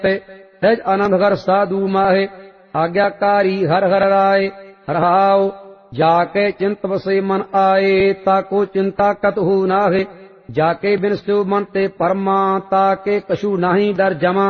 सहज आनंद हर साधु माहे आज्ञाकारी हर हर राय हरहाओ जाके चिंत बसे मन आए ताको चिंता कतहु नाहे जाके बिन सो मन ते परमा ताके कछु नाही डर जमा।